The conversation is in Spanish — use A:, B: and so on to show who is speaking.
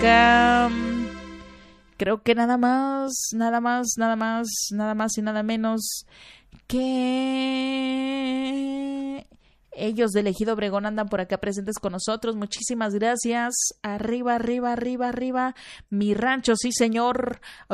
A: acá. Creo que nada más y nada menos que ellos del Ejido Obregón andan por acá presentes con nosotros. Muchísimas gracias. Arriba, mi rancho, sí señor.